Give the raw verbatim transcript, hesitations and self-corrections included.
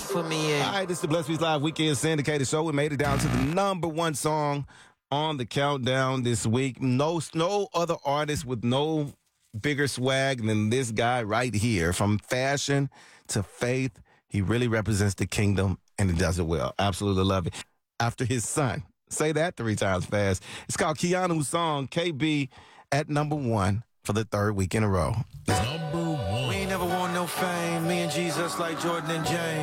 for me in. All right, this is the Blessed Beats Live Weekend Syndicated Show. We made it down to the number one song on the countdown this week. No, no other artist with no bigger swag than this guy right here. From fashion to faith, he really represents the kingdom, and he does it well. Absolutely love it. After his son. Say that three times fast. It's called Keanu's song, K B, at number one for the third week in a row. Number one. We ain't never won no fame. Me and Jesus like Jordan and James.